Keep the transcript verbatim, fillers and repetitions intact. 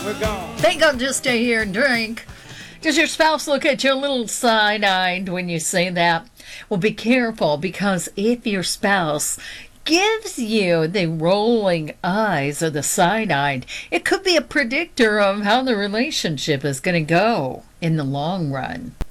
Think I'll just stay here and drink. Does your spouse look at you a little side-eyed when you say that? Well, be careful, because if your spouse gives you the rolling eyes or the side-eyed, it could be a predictor of how the relationship is going to go in the long run.